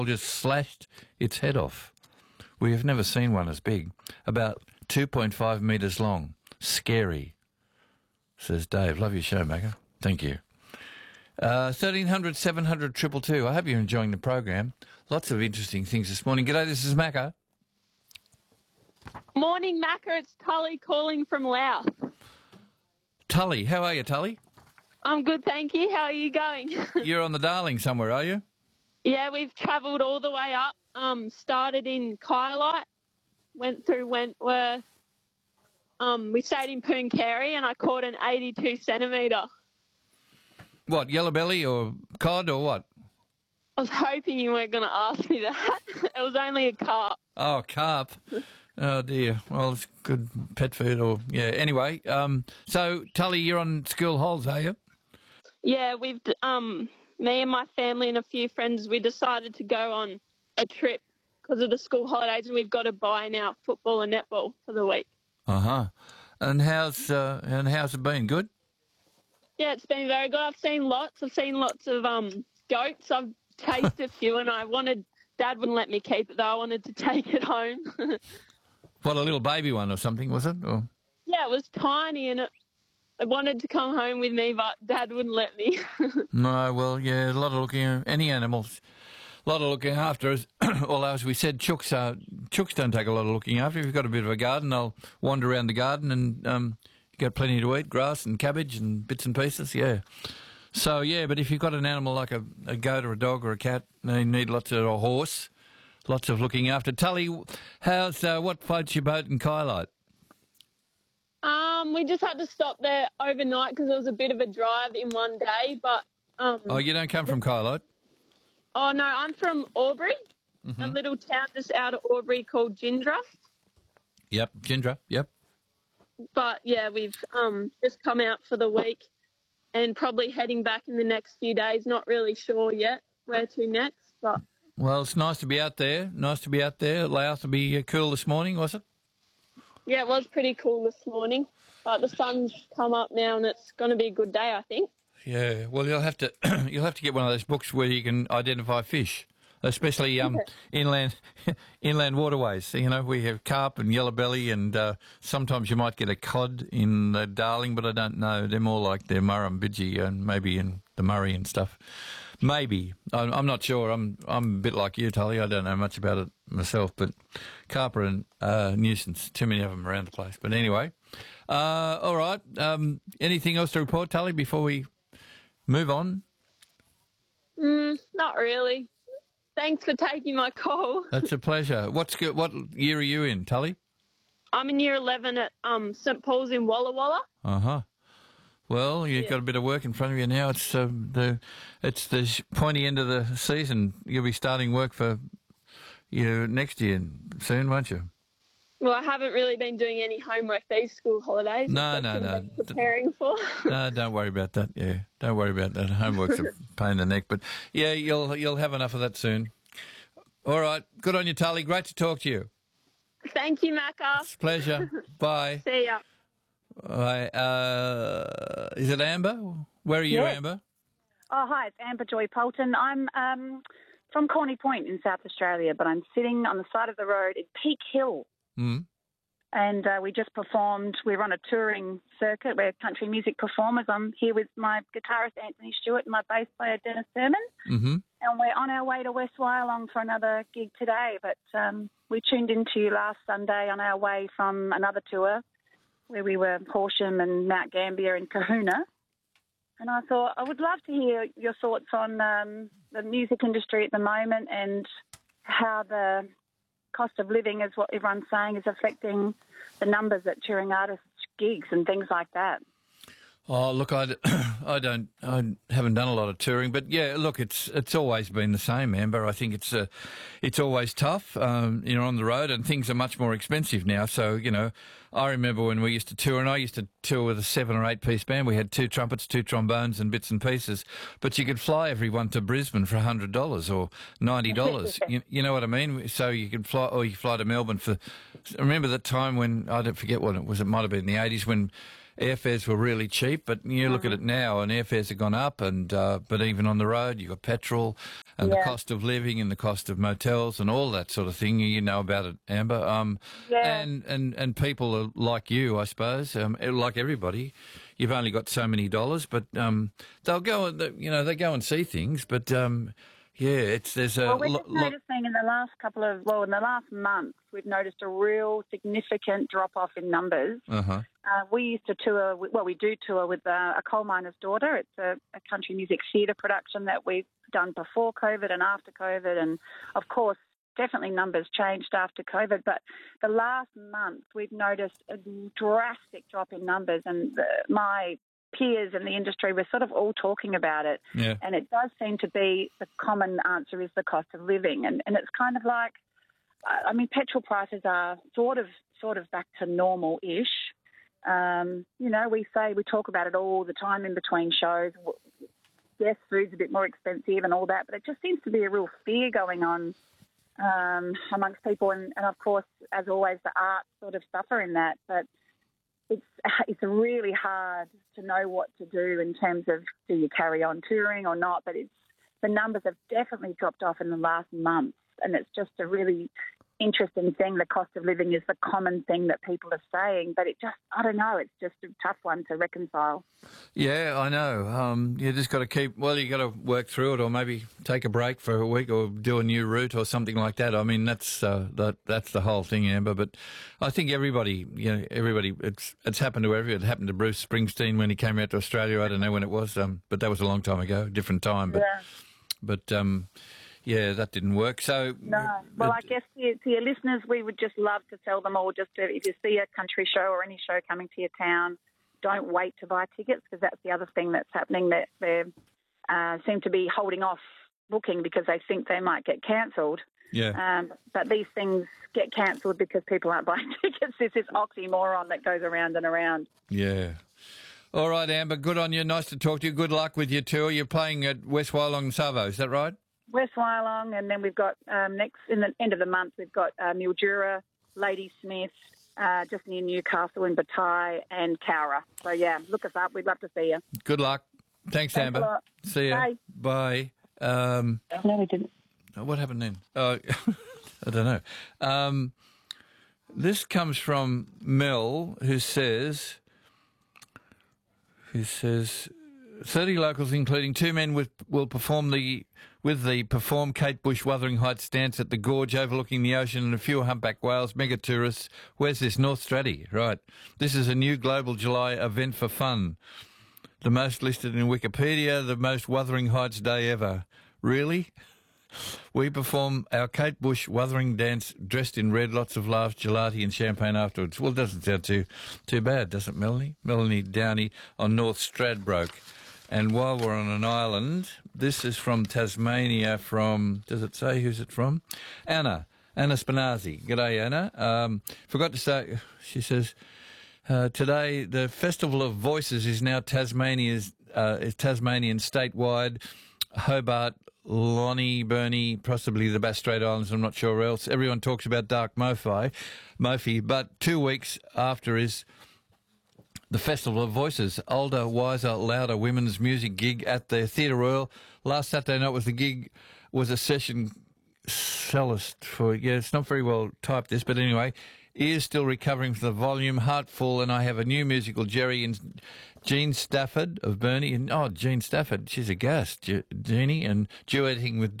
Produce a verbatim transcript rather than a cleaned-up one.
just slashed its head off. We have never seen one as big. About two point five metres long. Scary, says Dave. Love your show, Macca. Thank you. Uh, thirteen hundred, seven hundred, two two two. I hope you're enjoying the program. Lots of interesting things this morning. G'day, this is Macca. Morning, Macca. It's Tully calling from Louth. Tully, how are you, Tully? I'm good, thank you. How are you going? You're on the Darling somewhere, are you? Yeah, we've travelled all the way up. Um, started in Kylite, went through Wentworth. Um, we stayed in Pooncarie, and I caught an eighty-two centimetre. What, yellow belly or cod or what? I was hoping you weren't going to ask me that. It was only a carp. Oh, carp. Oh, dear. Well, it's good pet food or, yeah. Anyway, um, so, Tully, you're on school holes, are you? Yeah, we've, um, me and my family and a few friends, we decided to go on a trip because of the school holidays, and we've got to buy now football and netball for the week. Uh-huh. And how's, uh, and how's it been? Good? Yeah, it's been very good. I've seen lots. I've seen lots of um, goats. I've tasted a few, and I wanted, Dad wouldn't let me keep it, though. I wanted to take it home. What, a little baby one or something, was it? Or? Yeah, it was tiny, and it, it wanted to come home with me, but Dad wouldn't let me. No, well, yeah, a lot of looking, any animals, a lot of looking after. Although, as we said, chooks, uh, chooks don't take a lot of looking after. If you've got a bit of a garden, they'll wander around the garden and um, you get plenty to eat, grass and cabbage and bits and pieces, yeah. So, yeah, but if you've got an animal like a, a goat or a dog or a cat, they need lots of, or a horse, lots of looking after. Tully, how's, uh, what floats your boat in Kylite? Um, we just had to stop there overnight because it was a bit of a drive in one day, but... Um, Oh, you don't come from Kylite? Oh, no, I'm from Albury, Mm-hmm. a little town just out of Albury called Gindra. Yep, Gindra, yep. But, yeah, we've um, just come out for the week and probably heading back in the next few days. Not really sure yet where to next, but... Well, it's nice to be out there. Nice to be out there. Louth to be uh, cool this morning, was it? Yeah, it was pretty cool this morning, but the sun's come up now and it's going to be a good day, I think. Yeah, well, you'll have to you'll have to get one of those books where you can identify fish, especially um, inland inland waterways. You know, we have carp and yellow belly, and uh, sometimes you might get a cod in the Darling, but I don't know. They're more like the Murrumbidgee and maybe in the Murray and stuff. Maybe. I'm, I'm not sure. I'm I'm a bit like you, Tully. I don't know much about it myself, but carp are a uh, nuisance. Too many of them around the place. But anyway, uh, all right. Um, anything else to report, Tully, before we move on? Mm, not really. Thanks for taking my call. That's a pleasure. What's good, what year are you in, Tully? I'm in year eleven at um, St Paul's in Walla Walla. Uh-huh. Well, you've Yeah. got a bit of work in front of you now. It's uh, the it's the sh- pointy end of the season. You'll be starting work for you next year soon, won't you? Well, I haven't really been doing any homework these school holidays. No, That's no, what no. I'm preparing for. No, don't worry about that. Yeah, don't worry about that. Homework's a pain in the neck, but yeah, you'll you'll have enough of that soon. All right, good on you, Tully. Great to talk to you. Thank you, Macca. It's a pleasure. Bye. See ya. Bye. Uh, is it Amber? Where are you, Yes. Amber? Oh, hi, it's Amber Joy Polton. I'm um, from Corny Point in South Australia, but I'm sitting on the side of the road at Peak Hill. Mm. And uh, we just performed, we're on a touring circuit, we're country music performers. I'm here with my guitarist Anthony Stewart and my bass player Dennis Sermon. Mm-hmm. And we're on our way to West Wyalong for another gig today. But um, we tuned into you last Sunday on our way from another tour where we were Horsham and Mount Gambier and Kahuna. And I thought I would love to hear your thoughts on um, the music industry at the moment and how the cost of living, is what everyone's saying, is affecting the numbers at touring artists' gigs and things like that. Oh, look, I, I don't, I haven't done a lot of touring, but yeah, look, it's it's always been the same, Amber. I think it's uh, it's always tough. Um, you're on the road, and things are much more expensive now. So you know, I remember when we used to tour, and I used to tour with a seven or eight piece band. We had two trumpets, two trombones, and bits and pieces. But you could fly everyone to Brisbane for a hundred dollars or ninety dollars. you, you know what I mean? So you could fly, or you could fly to Melbourne for. Remember that time when I don't forget what it was. It might have been in the eighties when airfares were really cheap, but you look at it now, and airfares have gone up, and uh, but even on the road, you've got petrol, and Yeah. the cost of living, and the cost of motels, and all that sort of thing. You know about it, Amber. Um, Yeah. and and and people are like you, I suppose, um, like everybody. You've only got so many dollars, but um, they'll go and they- you know they go and see things, but um, yeah, it's there's a Well, we're lo- just lo- noticing in the last couple of, well, in the last month, we've noticed a real significant drop-off in numbers. uh-huh. Uh, we used to tour, with, well, we do tour with uh, A Coal Miner's Daughter. It's a, a country music theatre production that we've done before COVID and after COVID. And, of course, definitely numbers changed after COVID. But the last month, we've noticed a drastic drop in numbers. And the, my peers in the industry were sort of all talking about it. Yeah. And it does seem to be the common answer is the cost of living. And, and it's kind of like, I mean, petrol prices are sort of sort of back to normal-ish. Um, you know, we say, we talk about it all the time in between shows. Yes, food's a bit more expensive and all that, but it just seems to be a real fear going on um, amongst people. And, and, of course, as always, the arts sort of suffer in that. But it's it's really hard to know what to do in terms of do you carry on touring or not. But it's the numbers have definitely dropped off in the last month, and it's just a really interesting thing. The cost of living is the common thing that people are saying, but it just, I don't know, it's just a tough one to reconcile. Yeah, I know. Um, you just got to keep, well, you got to work through it, or maybe take a break for a week, or do a new route or something like that. I mean, that's uh, that that's the whole thing, Amber. But I think everybody, you know, everybody, it's it's happened to everybody. It happened to Bruce Springsteen when he came out to Australia. I don't know when it was, um, but that was a long time ago, different time. But Yeah. but um, yeah, that didn't work. So No. Well, it- I guess to, your- to your listeners, we would just love to tell them all, just to, if you see a country show or any show coming to your town, don't wait to buy tickets, because that's the other thing that's happening, that they uh, seem to be holding off booking because they think they might get cancelled. yeah. Um, but these things get cancelled because people aren't buying tickets. There's this oxymoron that goes around and around. Yeah. All right, Amber, good on you. Nice to talk to you. Good luck with your tour. You're playing at West Wyalong and Savo, is that right? West Wyalong, and then we've got um, next, in the end of the month, we've got uh, Mildura, Ladysmith, uh, just near Newcastle in Bataille, and Cowra. So, yeah, look us up. We'd love to see you. Good luck. Thanks, Thanks a Amber. lot. See you. Bye. Bye. Um, No, we didn't. what happened then? Oh, I don't know. Um, this comes from Mel, who says, who says, thirty locals, including two men, with, will perform the with the perform Kate Bush Wuthering Heights dance at the gorge overlooking the ocean, and a few humpback whales, mega tourists. Where's this? North Stratty, right. This is a new global July event for fun. The most listed in Wikipedia, the most Wuthering Heights day ever. Really? We perform our Kate Bush Wuthering dance dressed in red, lots of laughs, gelati and champagne afterwards. Well, it doesn't sound too too bad, does it, Melanie? Melanie Downey on North Stradbroke. And while we're on an island, this is from Tasmania, from, does it say who's it from? Anna. Anna Spinazzi. G'day, Anna. Um, forgot to say, she says, uh, today the Festival of Voices is now Tasmania's, uh, is Tasmanian statewide. Hobart, Lonnie, Burnie, possibly the Bass Strait Islands, I'm not sure where else. Everyone talks about Dark Mofi, Mofi, but two weeks after is the Festival of Voices, older, wiser, louder women's music gig at the Theatre Royal. Last Saturday night was the gig, was a session cellist for, yeah, it's not very well typed this, but anyway, ears still recovering from the volume, heart full, and I have a new musical, Jerry and Jean Stafford of Burnie, and oh, Jean Stafford, she's a guest, Je- Jeannie, and duetting with